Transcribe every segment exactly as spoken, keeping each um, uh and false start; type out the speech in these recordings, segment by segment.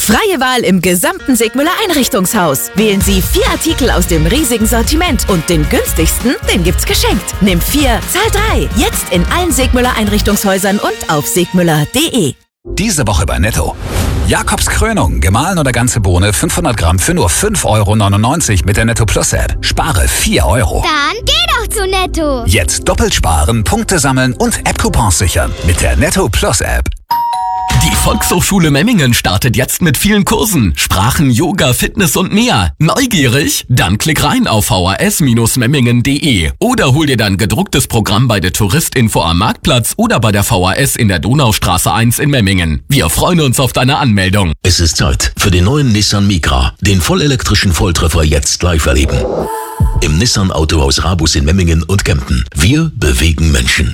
Freie Wahl im gesamten Segmüller Einrichtungshaus. Wählen Sie vier Artikel aus dem riesigen Sortiment und den günstigsten, den gibt's geschenkt. Nimm vier, zahl drei. Jetzt in allen Segmüller Einrichtungshäusern und auf segmüller punkt de. Diese Woche bei Netto. Jakobs Krönung, gemahlen oder ganze Bohne, fünfhundert Gramm für nur fünf Euro neunundneunzig mit der Netto Plus App. Spare vier Euro. Dann geh doch zu Netto. Jetzt doppelt sparen, Punkte sammeln und App-Coupons sichern mit der Netto Plus App. Die Volkshochschule Memmingen startet jetzt mit vielen Kursen. Sprachen, Yoga, Fitness und mehr. Neugierig? Dann klick rein auf v h s memmingen punkt de oder hol dir dein gedrucktes Programm bei der Touristinfo am Marktplatz oder bei der V H S in der Donaustraße eins in Memmingen. Wir freuen uns auf deine Anmeldung. Es ist Zeit für den neuen Nissan Micra, den vollelektrischen Volltreffer jetzt live erleben. Im Nissan Autohaus Rabus in Memmingen und Kempten. Wir bewegen Menschen.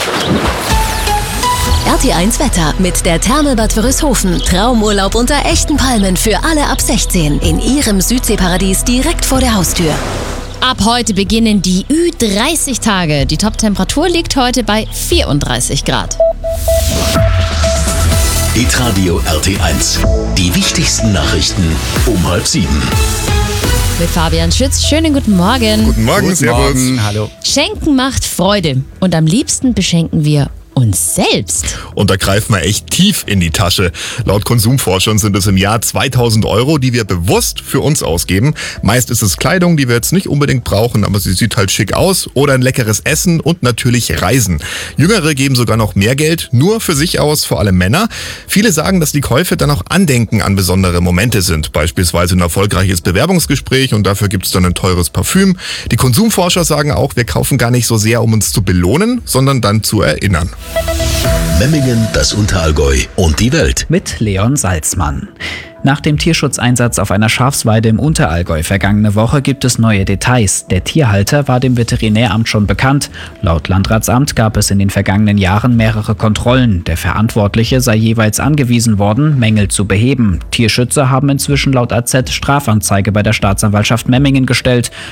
R T eins Wetter mit der Therme Bad Wörishofen. Traumurlaub unter echten Palmen für alle ab sechzehn. In Ihrem Südseeparadies direkt vor der Haustür. Ab heute beginnen die Ü dreißig Tage. Die Toptemperatur liegt heute bei vierunddreißig Grad. Hitradio R T eins. Die wichtigsten Nachrichten um halb sieben. Mit Fabian Schütz. Schönen guten Morgen. Guten Morgen, Guten Servus. Morgen, hallo. Schenken macht Freude. Und am liebsten beschenken wir uns selbst. Und da greifen wir echt tief in die Tasche. Laut Konsumforschern sind es im Jahr zweitausend Euro, die wir bewusst für uns ausgeben. Meist ist es Kleidung, die wir jetzt nicht unbedingt brauchen, aber sie sieht halt schick aus. Oder ein leckeres Essen und natürlich Reisen. Jüngere geben sogar noch mehr Geld, nur für sich aus, vor allem Männer. Viele sagen, dass die Käufe dann auch Andenken an besondere Momente sind. Beispielsweise ein erfolgreiches Bewerbungsgespräch und dafür gibt es dann ein teures Parfüm. Die Konsumforscher sagen auch, wir kaufen gar nicht so sehr, um uns zu belohnen, sondern dann zu erinnern. Memmingen, das Unterallgäu und die Welt. Mit Leon Salzmann. Nach dem Tierschutzeinsatz auf einer Schafsweide im Unterallgäu vergangene Woche gibt es neue Details. Der Tierhalter war dem Veterinäramt schon bekannt. Laut Landratsamt gab es in den vergangenen Jahren mehrere Kontrollen. Der Verantwortliche sei jeweils angewiesen worden, Mängel zu beheben. Tierschützer haben inzwischen laut A Z Strafanzeige bei der Staatsanwaltschaft Memmingen gestellt.